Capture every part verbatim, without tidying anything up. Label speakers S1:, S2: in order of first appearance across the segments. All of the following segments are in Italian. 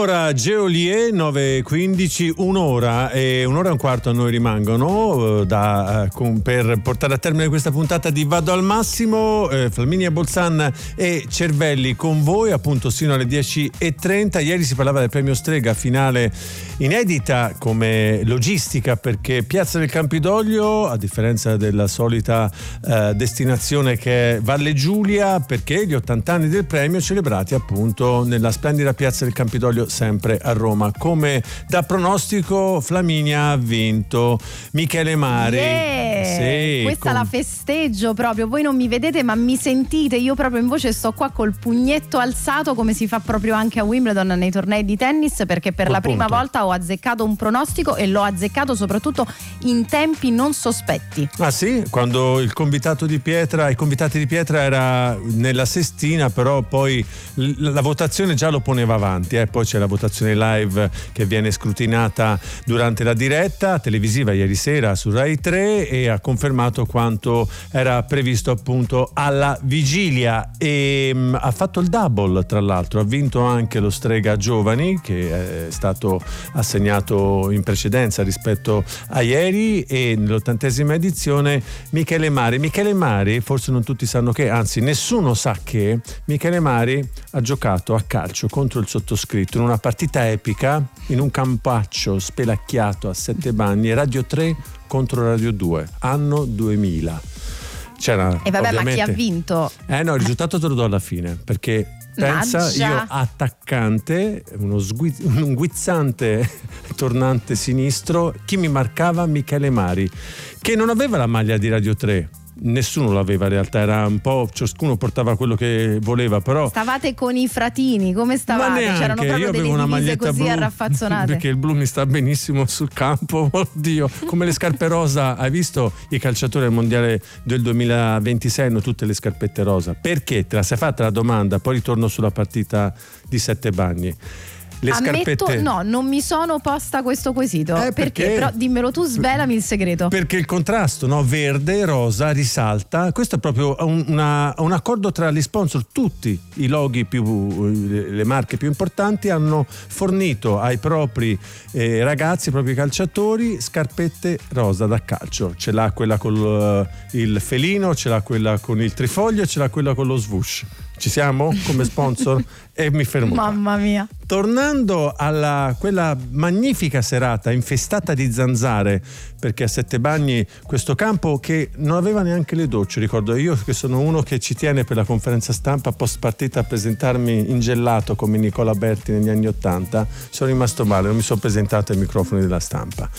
S1: Allora, Geolier nove e quindici, un'ora e un'ora e un quarto a noi rimangono eh, da, eh, con, per portare a termine questa puntata di Vado al Massimo. eh, Flaminia Bolzan e Cervelli con voi appunto sino alle dieci e trenta. Ieri si parlava del premio Strega, finale inedita come logistica, perché Piazza del Campidoglio, a differenza della solita eh, destinazione che è Valle Giulia, perché gli ottanta anni del premio celebrati appunto nella splendida Piazza del Campidoglio, sempre a Roma. Come da pronostico, Flaminia ha vinto. Michele Mari,
S2: yeah,
S1: sì,
S2: questa
S1: con...
S2: la festeggio proprio. Voi non mi vedete ma mi sentite, io proprio in voce sto qua col pugnetto alzato, come si fa proprio anche a Wimbledon nei tornei di tennis, perché per
S1: Col
S2: la prima
S1: punto.
S2: volta ho azzeccato un pronostico e l'ho azzeccato soprattutto in tempi non sospetti.
S1: Ah sì? Quando il convitato di pietra, i convitati di pietra era nella sestina, però poi l- la votazione già lo poneva avanti, eh. Poi c'è la votazione live che viene scrutinata durante la diretta televisiva ieri sera su Rai tre, e ha confermato quanto era previsto appunto alla vigilia, e mh, ha fatto il double, tra l'altro ha vinto anche lo Strega Giovani, che è stato assegnato in precedenza rispetto a ieri, e nell'ottantesima edizione Michele Mari. Michele Mari, forse non tutti sanno che, anzi nessuno sa che Michele Mari ha giocato a calcio contro il sottoscritto in una partita epica in un campaccio spelacchiato a Sette Bagni, Radio tre contro Radio due, anno duemila. C'era,
S2: e vabbè,
S1: ovviamente...
S2: ma chi ha vinto?
S1: Eh no, il risultato te lo do alla fine, perché pensa,
S2: Maggia.
S1: io attaccante, uno sguiz- un guizzante tornante sinistro, chi mi marcava? Michele Mari, che non aveva la maglia di Radio tre. Nessuno l'aveva in realtà, era un po', ciascuno portava quello che voleva, però
S2: stavate con i fratini, come stavate?
S1: neanche,
S2: C'erano proprio
S1: io avevo
S2: delle
S1: una
S2: divise
S1: maglietta
S2: così
S1: blu,
S2: arraffazzonate,
S1: perché il blu mi sta benissimo sul campo. Oddio, come le scarpe rosa. Hai visto i calciatori al mondiale del duemilaventisei hanno tutte le scarpette rosa? Perché? Te la sei fatta la domanda? Poi ritorno sulla partita di Sette Bagni. Le
S2: Ammetto,
S1: scarpette...
S2: no, non mi sono posta questo quesito.
S1: Eh,
S2: perché?
S1: perché?
S2: Però dimmelo tu, svelami il segreto.
S1: Perché il contrasto, no? Verde, rosa, risalta. Questo è proprio un, una, un accordo tra gli sponsor. Tutti i loghi più, le marche più importanti hanno fornito ai propri eh, ragazzi, ai propri calciatori, scarpette rosa da calcio. Ce l'ha quella con uh, il felino, ce l'ha quella con il trifoglio, ce l'ha quella con lo swoosh. Ci siamo come sponsor? E mi fermo qua.
S2: Mamma mia.
S1: Tornando alla quella magnifica serata infestata di zanzare, perché a Sette Bagni questo campo che non aveva neanche le docce, ricordo io che sono uno che ci tiene per la conferenza stampa post partita a presentarmi in gelato come Nicola Berti negli anni ottanta, sono rimasto male, non mi sono presentato ai microfoni della stampa.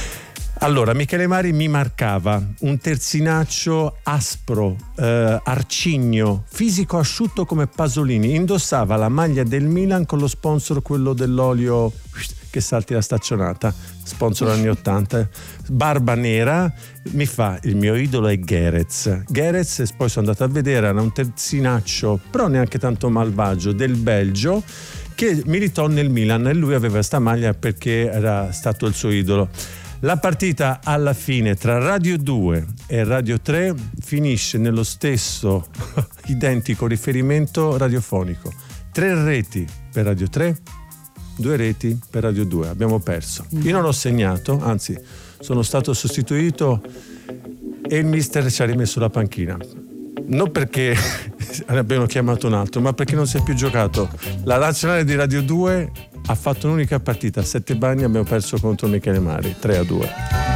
S1: Allora, Michele Mari mi marcava un terzinaccio aspro, eh, arcigno, fisico asciutto come Pasolini, indossava la maglia del Milan con lo sponsor, quello dell'olio che salti la staccionata, sponsor anni ottanta, barba nera, mi fa, il mio idolo è Gerets. Gerets, e poi sono andato a vedere, era un terzinaccio, però neanche tanto malvagio, del Belgio, che militò nel Milan, e lui aveva sta maglia perché era stato il suo idolo. La partita alla fine tra Radio due e Radio tre finisce nello stesso identico riferimento radiofonico. Tre reti per Radio tre, due reti per Radio due. Abbiamo perso. Io non ho segnato, anzi sono stato sostituito e il mister ci ha rimesso la panchina. Non perché ne abbiano chiamato un altro, ma perché non si è più giocato. La nazionale di Radio due ha fatto un'unica partita a Sette Bagni, abbiamo perso contro Michele Mari tre a due.